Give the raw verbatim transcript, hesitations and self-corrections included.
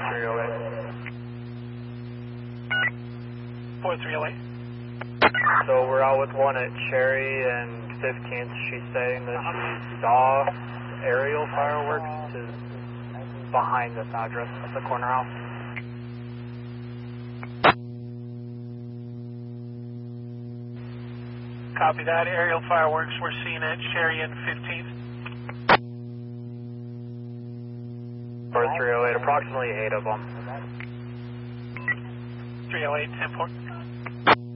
three oh eight. four three oh eight. So we're out with one at Cherry and fifteenth. She's saying that she saw aerial fireworks to behind this address at the corner house. Copy that. Aerial fireworks we're seeing at Cherry and fifteenth. four three oh eight, approximately eight of them. three oh eight, ten four.